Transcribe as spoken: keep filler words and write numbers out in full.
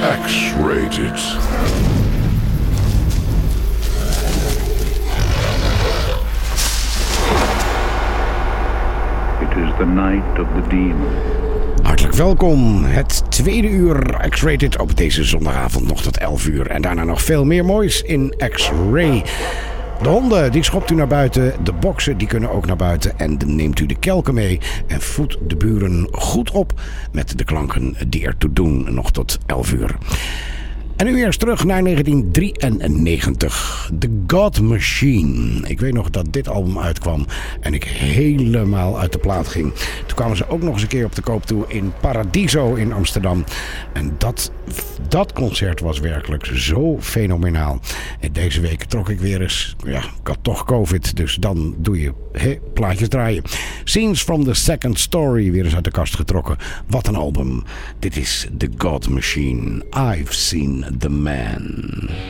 X-Rated. It is the night of the demon. Hartelijk welkom, het tweede uur X-Rated op deze zondagavond nog tot elf uur. En daarna nog veel meer moois in X-Ray. De honden, die schopt u naar buiten. De boksen, die kunnen ook naar buiten. En dan neemt u de kelken mee en voedt de buren goed op met de klanken die ertoe doen, nog tot elf uur. En nu eerst terug naar negentien drieënnegentig. The God Machine. Ik weet nog dat dit album uitkwam en ik helemaal uit de plaat ging. Toen kwamen ze ook nog eens een keer op de koop toe in Paradiso in Amsterdam. En dat, dat concert was werkelijk zo fenomenaal. En deze week trok ik weer eens... Ja, ik had toch COVID, dus dan doe je he, plaatjes draaien. Scenes from the Second Story weer eens uit de kast getrokken. Wat een album. Dit is The God Machine. I've seen the man.